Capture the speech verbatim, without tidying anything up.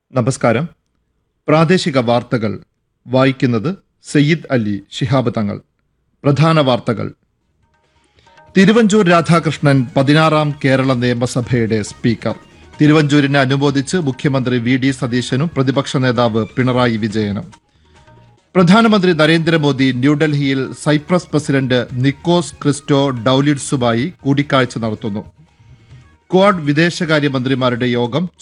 നമസ്കാരം. പ്രാദേശിക വാർത്തകൾ വായിക്കുന്നത് സയ്യിദ് അലി ശിഹാബ് തങ്ങൾ. പ്രധാന വാർത്തകൾ. തിരുവഞ്ചൂർ രാധാകൃഷ്ണൻ പതിനാറാം കേരള നിയമസഭയുടെ സ്പീക്കർ. തിരുവഞ്ചൂരിനെ അനുമോദിച്ച് മുഖ്യമന്ത്രി വി ഡി സതീശനും പ്രതിപക്ഷ നേതാവ് പിണറായി വിജയനും. പ്രധാനമന്ത്രി നരേന്ദ്രമോദി ന്യൂഡൽഹിയിൽ സൈപ്രസ് പ്രസിഡന്റ് നിക്കോസ് ക്രിസ്റ്റോ ഡൌലിഡ്സുമായി കൂടിക്കാഴ്ച നടത്തുന്നു. ക്വാഡ് വിദേശകാര്യമന്ത്രിമാരുടെ യോഗം